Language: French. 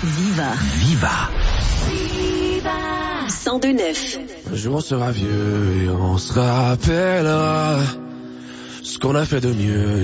Viva. Viva. 102.9. Un jour on sera vieux et on se rappellera ce qu'on a fait de mieux.